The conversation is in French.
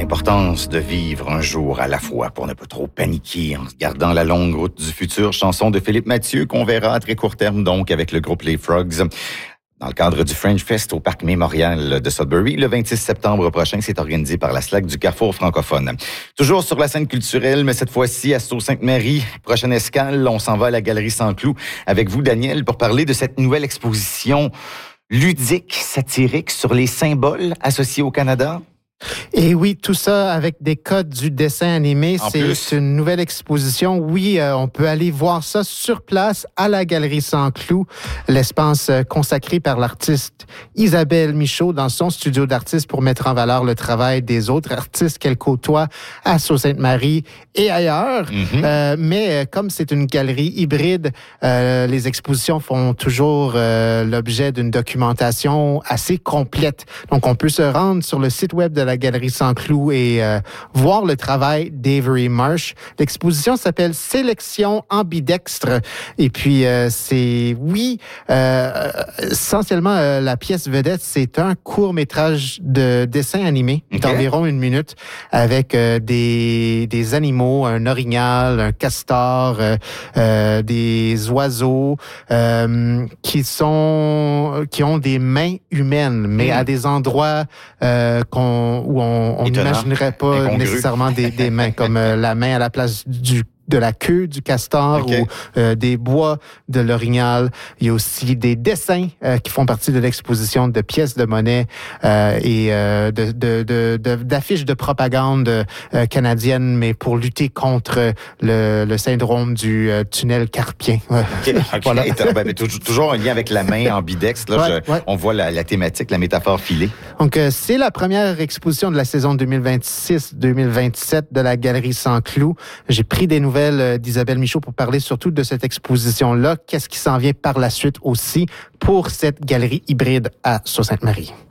L'importance de vivre un jour à la fois pour ne pas trop paniquer en regardant la longue route du futur, chanson de Philippe Mathieu qu'on verra à très court terme donc avec le groupe Les Frogs. Dans le cadre du French Fest au Parc Mémorial de Sudbury, le 26 septembre prochain, c'est organisé par la SLAC du Carrefour francophone. Toujours sur la scène culturelle, mais cette fois-ci à Sault-Sainte-Marie. Prochaine escale, on s'en va à la Galerie Saint-Cloud avec vous, Daniel, pour parler de cette nouvelle exposition ludique, satirique sur les symboles associés au Canada. Et oui, tout ça avec des codes du dessin animé. C'est une nouvelle exposition. Oui, on peut aller voir ça sur place à la Galerie Saint-Cloud, l'espace consacré par l'artiste Isabelle Michaud dans son studio d'artiste pour mettre en valeur le travail des autres artistes qu'elle côtoie à Sault-Sainte-Marie et ailleurs. Mais comme c'est une galerie hybride, les expositions font toujours l'objet d'une documentation assez complète. Donc, on peut se rendre sur le site web de la Galerie Saint-Cloud et voir le travail d'Avery Marsh. L'exposition s'appelle Sélection ambidextre. Et puis, c'est, essentiellement, la pièce vedette, c'est un court-métrage de dessin animé d'environ 1 minute avec des animaux, un orignal, un castor, des oiseaux qui ont des mains humaines, mais à des endroits où on n'imaginerait pas nécessairement des mains, comme la main à la place de la queue du castor ou des bois de l'orignal. Il y a aussi des dessins qui font partie de l'exposition de pièces de monnaie et d'affiches de propagande canadienne, mais pour lutter contre le syndrome du tunnel carpien. Voilà. Toujours un lien avec la main ambidextre. Là, on voit la thématique, la métaphore filée. Donc, c'est la première exposition de la saison 2026-2027 de la Galerie Saint-Cloud. J'ai pris des nouvelles d'Isabelle Michaud pour parler surtout de cette exposition-là. Qu'est-ce qui s'en vient par la suite aussi pour cette galerie hybride à Sault-Sainte-Marie?